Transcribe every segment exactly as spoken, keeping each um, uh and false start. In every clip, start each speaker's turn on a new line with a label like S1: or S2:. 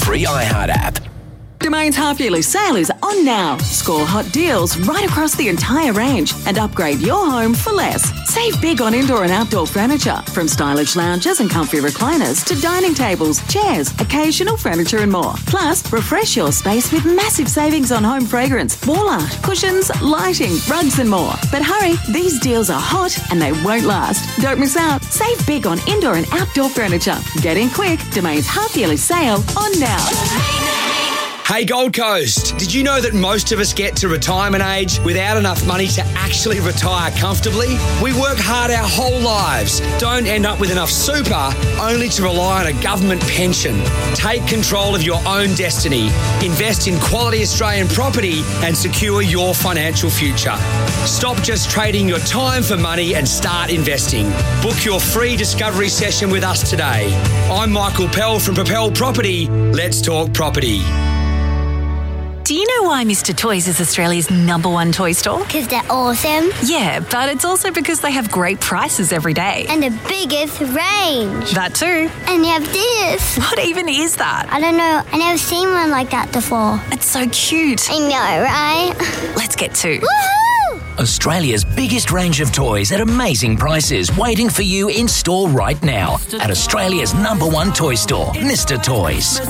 S1: free iHeart app.
S2: Domain's half-yearly sale is on now. Score hot deals right across the entire range and upgrade your home for less. Save big on indoor and outdoor furniture, from stylish lounges and comfy recliners to dining tables, chairs, occasional furniture and more. Plus, refresh your space with massive savings on home fragrance, wall art, cushions, lighting, rugs and more. But hurry, these deals are hot and they won't last. Don't miss out. Save big on indoor and outdoor furniture. Get in quick. Domain's half-yearly sale on now.
S3: Hey Gold Coast, did you know that most of us get to retirement age without enough money to actually retire comfortably? We work hard our whole lives, don't end up with enough super, only to rely on a government pension. Take control of your own destiny, invest in quality Australian property and secure your financial future. Stop just trading your time for money and start investing. Book your free discovery session with us today. I'm Michael Pell from Propel Property. Let's talk property.
S4: Do you know why Mister Toys is Australia's number one toy store?
S5: Because they're awesome.
S4: Yeah, but it's also because they have great prices every day.
S5: And the biggest range.
S4: That too.
S5: And you have this.
S4: What even is that?
S5: I don't know. I never seen one like that before.
S4: It's so cute.
S5: I know, right?
S4: Let's get to.
S5: Woohoo!
S1: Australia's biggest range of toys at amazing prices, waiting for you in store right now at Australia's number one toy store, Mister Toys.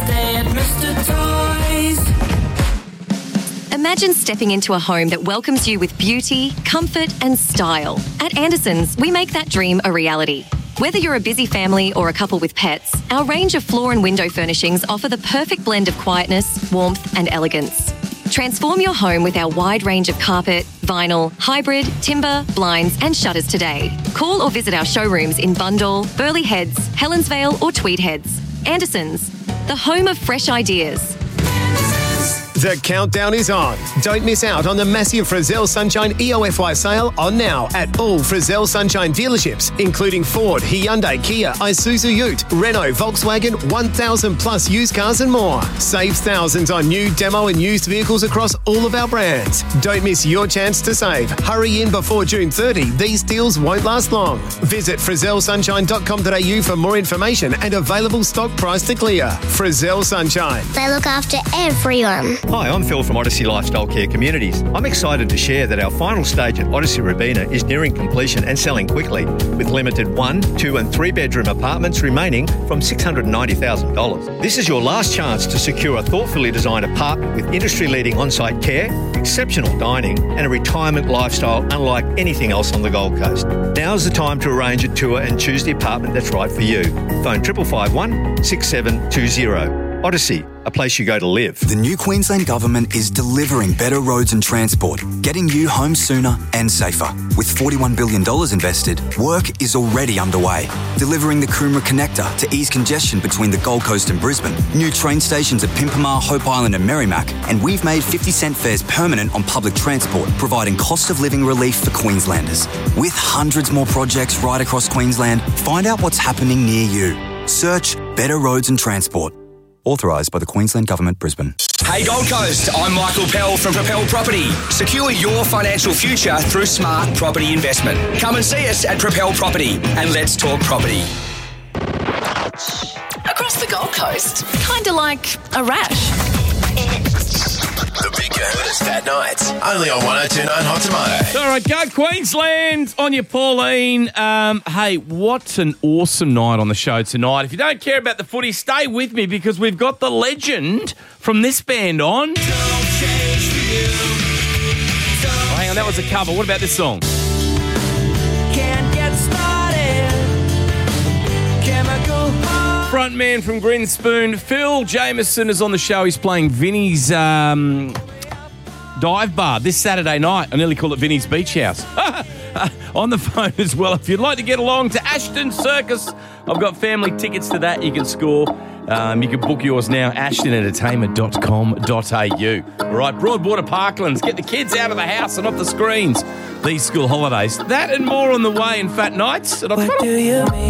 S6: Imagine stepping into a home that welcomes you with beauty, comfort and style. At Anderson's, we make that dream a reality. Whether you're a busy family or a couple with pets, our range of floor and window furnishings offer the perfect blend of quietness, warmth and elegance. Transform your home with our wide range of carpet, vinyl, hybrid, timber, blinds and shutters today. Call or visit our showrooms in Bundall, Burleigh Heads, Helensvale or Tweed Heads. Anderson's, the home of fresh ideas.
S7: The countdown is on. Don't miss out on the massive Frizzell Sunshine E O F Y sale on now at all Frizzell Sunshine dealerships, including Ford, Hyundai, Kia, Isuzu Ute, Renault, Volkswagen, one thousand plus used cars and more. Save thousands on new, demo and used vehicles across all of our brands. Don't miss your chance to save. Hurry in before June thirtieth. These deals won't last long. Visit frizzell sunshine dot com dot a u for more information and available stock price to clear. Frizzell Sunshine.
S5: They look after everyone.
S8: Hi, I'm Phil from Odyssey Lifestyle Care Communities. I'm excited to share that our final stage at Odyssey Robina is nearing completion and selling quickly, with limited one, two and three bedroom apartments remaining from six hundred ninety thousand dollars. This is your last chance to secure a thoughtfully designed apartment with industry-leading on-site care, exceptional dining and a retirement lifestyle unlike anything else on the Gold Coast. Now's the time to arrange a tour and choose the apartment that's right for you. Phone triple five one six seven two zero. Odyssey, a place you go to live.
S9: The new Queensland Government is delivering better roads and transport, getting you home sooner and safer. With forty-one billion dollars invested, work is already underway. Delivering the Coomera Connector to ease congestion between the Gold Coast and Brisbane, new train stations at Pimpamar, Hope Island and Merrimack, and we've made fifty cent fares permanent on public transport, providing cost of living relief for Queenslanders. With hundreds more projects right across Queensland, find out what's happening near you. Search Better Roads and Transport. Authorised by the Queensland Government, Brisbane.
S3: Hey Gold Coast, I'm Michael Pell from Propel Property. Secure your financial future through smart property investment. Come and see us at Propel Property and let's talk property.
S4: Across the Gold Coast, kind of like a rash.
S1: The Big Kahuna Fat Nights, only on one oh two point nine Hot Tomato.
S10: All right, go Queensland on your Pauline. Um, hey, what an awesome night on the show tonight. If you don't care about the footy, stay with me because we've got the legend from this band on. Oh, hang on, that was a cover. What about this song? Can't get started. Chemical Frontman from Grinspoon, Phil Jameson, is on the show. He's playing Vinny's um, Dive Bar this Saturday night. I nearly call it Vinny's Beach House. On the phone as well. If you'd like to get along to Ashton Circus, I've got family tickets to that. You can score. Um, you can book yours now, ashton entertainment dot com dot a u. All right, Broadwater Parklands. Get the kids out of the house and off the screens these school holidays. That and more on the way in Fat Nights. And I've got a-